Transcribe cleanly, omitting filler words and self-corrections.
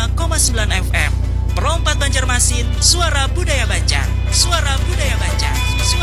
FM. Pro 4 Banjarmasin, suara budaya Banjar. Suara budaya Banjar.